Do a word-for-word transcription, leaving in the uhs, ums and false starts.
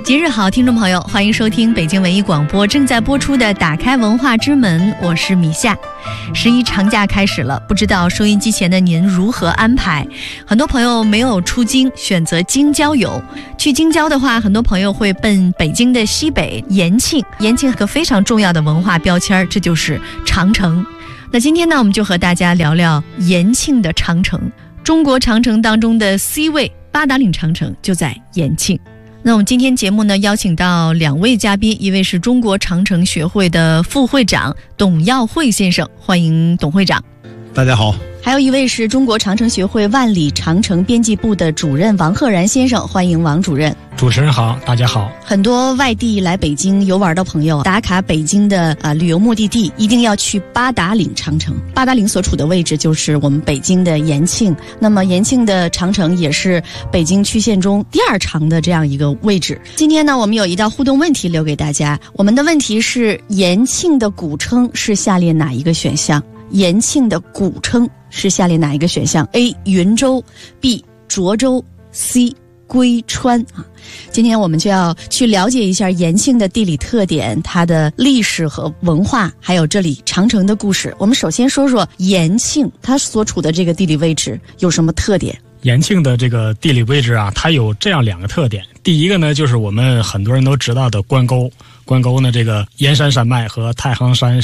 节日好，听众朋友，欢迎收听北京文艺广播正在播出的《打开文化之门》，我是米夏。十一长假开始了，不知道收音机前的您如何安排？很多朋友没有出京，选择京郊游。去京郊的话，很多朋友会奔北京的西北延庆。延庆个非常重要的文化标签，这就是长城。那今天呢，我们就和大家聊聊延庆的长城。中国长城当中的 C 位八达岭长城就在延庆。那我们今天节目呢，邀请到两位嘉宾，一位是中国长城学会的副会长董耀会先生，欢迎董会长。 大家好。 还有一位是中国长城学会万里长城编辑部的主任王赫然先生，欢迎王主任。 主持人好，大家好。 很多外地来北京游玩的朋友，打卡北京的啊、呃、旅游目的地，一定要去八达岭长城。八达岭所处的位置就是我们北京的延庆。那么延庆的长城也是北京区县中第二长的这样一个位置。今天呢，我们有一道互动问题留给大家。我们的问题是：延庆的古称是下列哪一个选项？延庆的古称是下列哪一个选项 ？A. 云州 B. 涿州 C. 归川啊。今天我们就要去了解一下延庆的地理特点，它的历史和文化，还有这里长城的故事。我们首先说说延庆，它所处的这个地理位置有什么特点？ 延庆的这个地理位置啊，它有这样两个特点。第一个呢，就是我们很多人都知道的关沟。关沟呢，这个燕山山脉和太行山